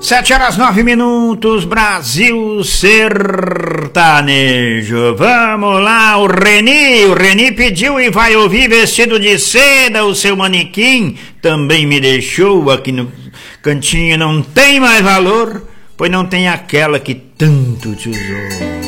7h09, Brasil sertanejo. Vamos lá, o Reni pediu e vai ouvir Vestido de Seda, o seu manequim também me deixou aqui no cantinho, não tem mais valor, pois não tem aquela que tanto te usou.